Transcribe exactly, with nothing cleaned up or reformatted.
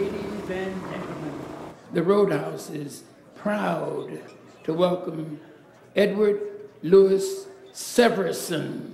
Ladies and gentlemen, the Roadhouse is proud to welcome Edward Louis Severson.